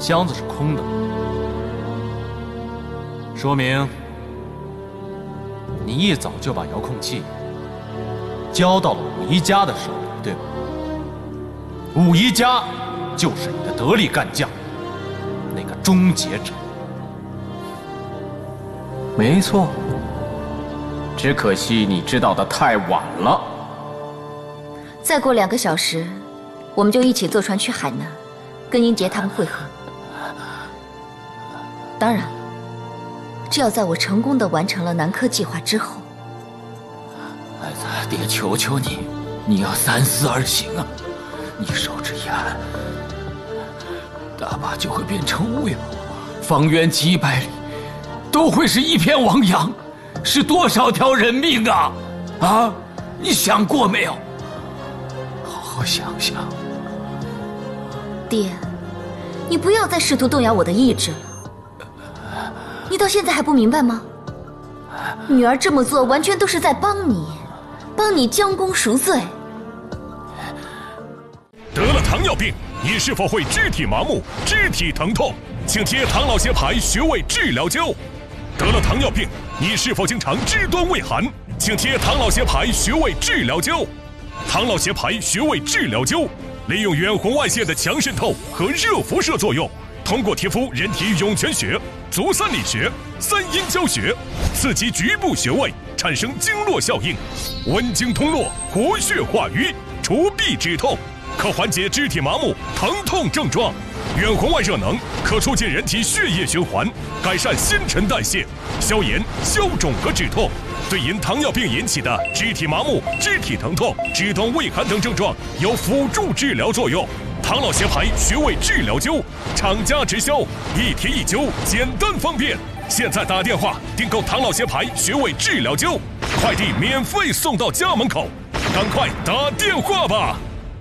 箱子是空的，说明你一早就把遥控器交到了武一家的手里，对吧？武一家就是你的得力干将，那个终结者。 没错，只可惜你知道的太晚了。 再过2个小时，我们就一起坐船去海南，跟英杰他们会合。当然了，这要在我成功地完成了南柯计划之后。 孩子，爹求求你，你要三思而行啊！你手指一按，大坝就会变成乌有，方圆几百里都会是一片汪洋，是多少条人命啊！啊，你想过没有？好好想想。 爹，你不要再试图动摇我的意志了。你到现在还不明白吗？女儿这么做完全都是在帮你将功赎罪。 得了糖尿病，你是否会肢体麻木、肢体疼痛？请贴唐老协牌穴位治疗灸。得了糖尿病，你是否经常肢端畏寒？请贴唐老协牌穴位治疗灸。唐老协牌穴位治疗灸利用远红外线的强渗透和热辐射作用，通过贴敷人体涌泉穴、足三里穴、三阴交穴，刺激局部穴位，产生经络效应，温经通络，活血化瘀，除痹止痛，可缓解肢体麻木、疼痛症状。远红外热能可促进人体血液循环，改善新陈代谢，消炎、消肿和止痛。对因糖尿病引起的肢体麻木、肢体疼痛、肢端畏寒等症状有辅助治疗作用。唐老协牌穴位治疗灸，厂家直销，一贴一灸，简单方便。现在打电话订购唐老协牌穴位治疗灸，快递免费送到家门口，赶快打电话吧！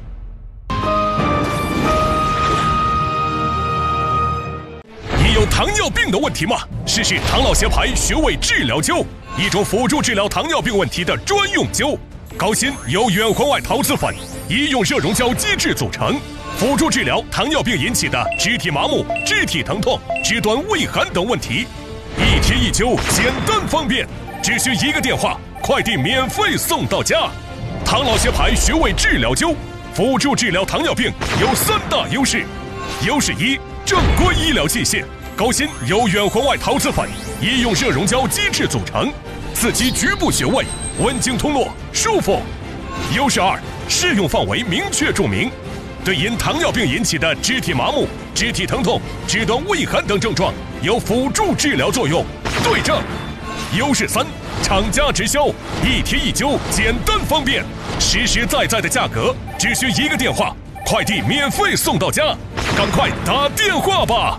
你有糖尿病的问题吗？试试唐老协牌穴位治疗灸，一种辅助治疗糖尿病问题的专用灸。高锌由远红外陶瓷粉、医用热熔胶基质组成，辅助治疗糖尿病引起的肢体麻木、肢体疼痛、肢端畏寒等问题。一贴一灸，简单方便，只需1个电话，快递免费送到家。唐老协牌穴位治疗灸，辅助治疗糖尿病有3大优势。优势1：正规医疗器械，高锌由远红外陶瓷粉、医用热熔胶基质组成，刺激局部穴位，温经通络，舒服。优势2：适用范围明确注明，对因糖尿病引起的肢体麻木、肢体疼痛、肢端畏寒等症状有辅助治疗作用。对症。优势3：厂家直销，一贴一灸，简单方便，实实在在的价格，只需1个电话，快递免费送到家，赶快打电话吧！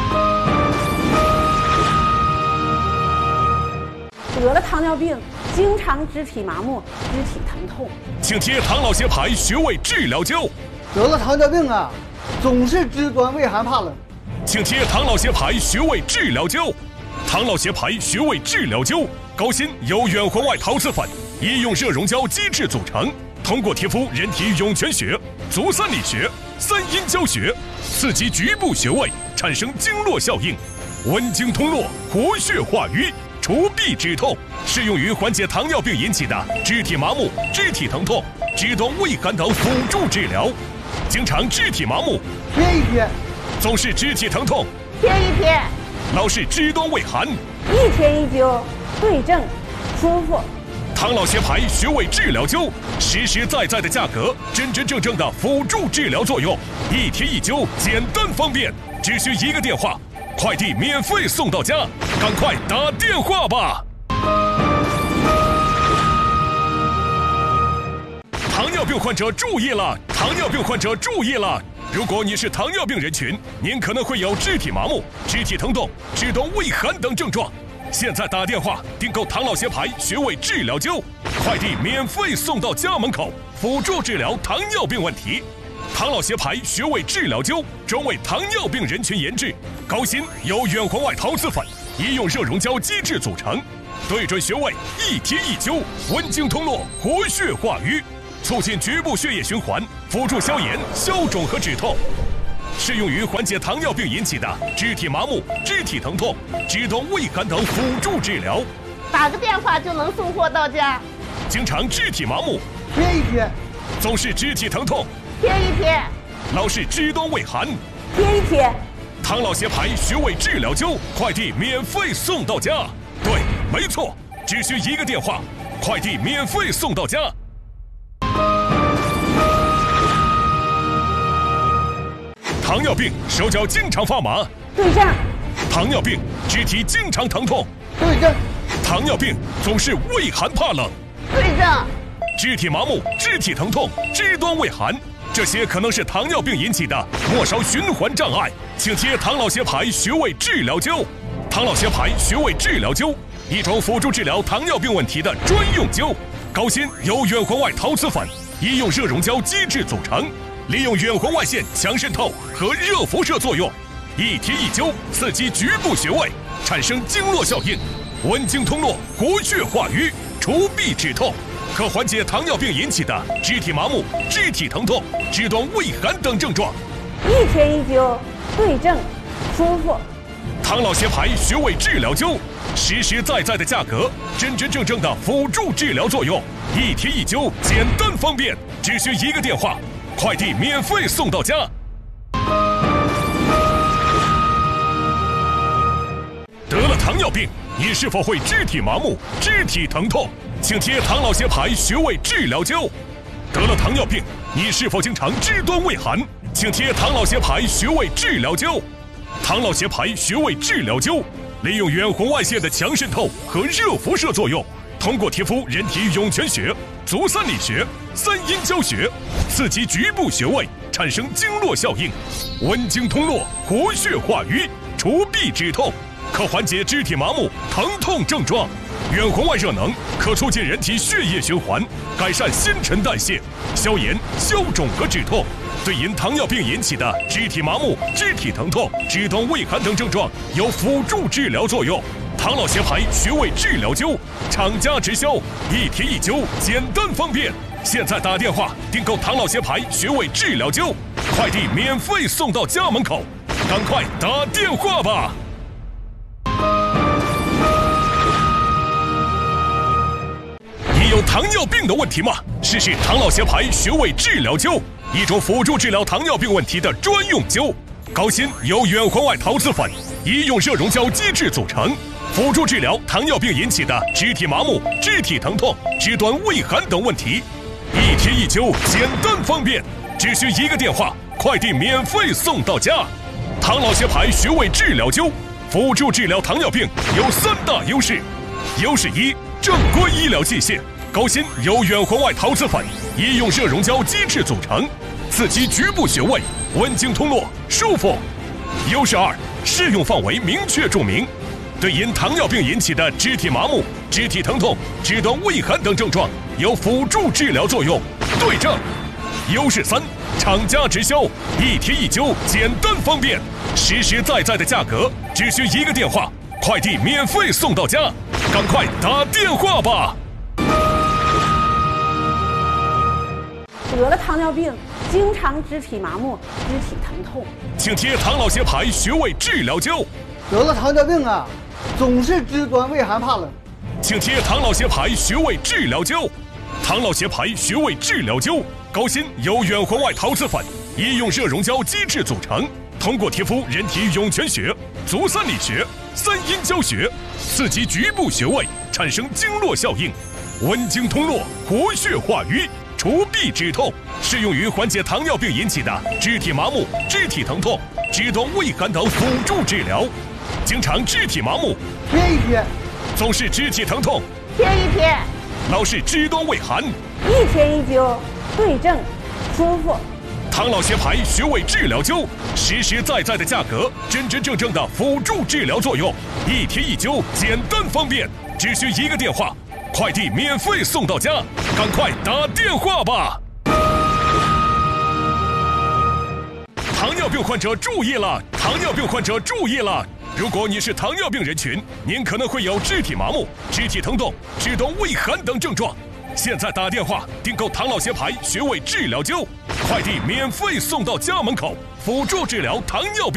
得了糖尿病，经常肢体麻木、肢体疼痛， 请贴唐老协牌穴位治疗灸。 得了糖尿病啊，总是肢端畏寒怕冷， 请贴唐老协牌穴位治疗灸。唐老协牌穴位治疗灸，高锌由远红外陶瓷粉、医用热熔胶基质组成，通过贴敷人体涌泉穴、足三里穴、三阴交穴，刺激局部穴位，产生经络效应，温经通络，活血化瘀，除痹止痛，适用于缓解糖尿病引起的肢体麻木、肢体疼痛、肢端畏寒等辅助治疗。经常肢体麻木， 贴一贴； 总是肢体疼痛， 贴一贴； 老是肢端畏寒， 一贴一灸，对症，舒服。 唐老协牌穴位治疗灸，实实在在的价格，真真正正的辅助治疗作用，一贴一灸，简单方便，只需1个电话，快递免费送到家，赶快打电话吧！糖尿病患者注意了！糖尿病患者注意了！如果你是糖尿病人群，您可能会有肢体麻木、肢体疼痛、肢端畏寒等症状。现在打电话订购唐老协牌穴位治疗灸，快递免费送到家门口，辅助治疗糖尿病问题。唐老协牌穴位治疗灸专为糖尿病人群研制，高锌由远红外陶瓷粉、医用热熔胶基质组成，对准穴位，一贴一灸，温经通络，活血化瘀，促进局部血液循环，辅助消炎、消肿和止痛。 适用于缓解糖尿病引起的肢体麻木、肢体疼痛、肢端畏寒等辅助治疗。 打个电话就能送货到家。 经常肢体麻木， 贴一贴； 总是肢体疼痛， 贴一贴； 老是肢端畏寒， 贴一贴。 唐老协牌穴位治疗灸，快递免费送到家。对，没错，只需一个电话，快递免费送到家。糖尿病手脚经常发麻， 对症。 糖尿病肢体经常疼痛， 对症。 糖尿病总是畏寒怕冷， 对症。 肢体麻木、肢体疼痛、肢端畏寒，这些可能是糖尿病引起的末梢循环障碍，请贴唐老协牌穴位治疗灸。唐老协牌穴位治疗灸，一种辅助治疗糖尿病问题的专用灸，高芯由远环外陶瓷粉、医用热熔胶基质组成，利用远环外线强渗透和热辐射作用，一贴一灸，刺激局部穴位，产生经络效应，温经通络，活血化瘀，除痹止痛，可缓解糖尿病引起的肢体麻木、肢体疼痛、肢端畏寒等症状。 一贴一灸，对症，舒服。 唐老协牌穴位治疗灸，实实在在的价格，真真正正的辅助治疗作用，一贴一灸，简单方便，只需一个电话，快递免费送到家。得了糖尿病，你是否会肢体麻木、肢体疼痛？请贴唐老协牌穴位治疗灸。得了糖尿病，你是否经常肢端畏寒？请贴唐老协牌穴位治疗灸。唐老协牌穴位治疗灸，利用远红外线的强渗透和热辐射作用，通过贴敷人体涌泉穴、足三里穴、三阴交穴，刺激局部穴位，产生经络效应，温经通络，活血化瘀，除痹止痛，可缓解肢体麻木、疼痛症状。远红外热能可促进人体血液循环，改善新陈代谢，消炎、消肿和止痛。对因糖尿病引起的肢体麻木、肢体疼痛、肢端畏寒等症状有辅助治疗作用。唐老协牌穴位治疗灸，厂家直销，一贴一灸，简单方便。现在打电话订购唐老协牌穴位治疗灸，快递免费送到家门口，赶快打电话吧！你有糖尿病的问题吗？试试唐老协牌穴位治疗灸，一种辅助治疗糖尿病问题的专用灸，高芯由远环外陶瓷粉、医用热熔胶基质组成，辅助治疗糖尿病引起的肢体麻木、肢体疼痛、肢端畏寒等问题，一贴一灸，简单方便，只需一个电话，快递免费送到家。唐老协牌穴位治疗灸，辅助治疗糖尿病有3大优势。优势1，正规医疗器械，高芯由远环外陶瓷粉、医用热熔胶基质组成，刺激局部穴位，温经通络，舒服。优势2，适用范围明确注明，对因糖尿病引起的肢体麻木、肢体疼痛、肢端畏寒等症状有辅助治疗作用，对症。优势3，厂家直销，一贴一灸，简单方便，实实在在的价格，只需一个电话，快递免费送到家，赶快打电话吧！ 得了糖尿病，经常肢体麻木、肢体疼痛， 请贴唐老协牌穴位治疗灸。 得了糖尿病啊，总是肢端畏寒怕冷， 请贴唐老协牌穴位治疗灸。唐老协牌穴位治疗灸，高芯由远环外陶瓷粉、医用热熔胶基质组成，通过贴敷人体涌泉穴、足三里穴、三阴交穴，刺激局部穴位，产生经络效应，温经通络，活血化瘀，除痹止痛，适用于缓解糖尿病引起的肢体麻木、肢体疼痛、肢端畏寒等辅助治疗。经常肢体麻木， 贴一贴； 总是肢体疼痛， 贴一贴； 老是肢端畏寒， 一贴一灸，对症，舒服。 唐老协牌穴位治疗灸，实实在在的价格，真真正正的辅助治疗作用，一贴一灸，简单方便，只需一个电话，快递免费送到家，赶快打电话吧！糖尿病患者注意了！糖尿病患者注意了！如果你是糖尿病人群，您可能会有肢体麻木、肢体疼痛、肢端畏寒等症状。 现在打电话订购唐老协牌穴位治疗灸，快递免费送到家门口，辅助治疗糖尿病。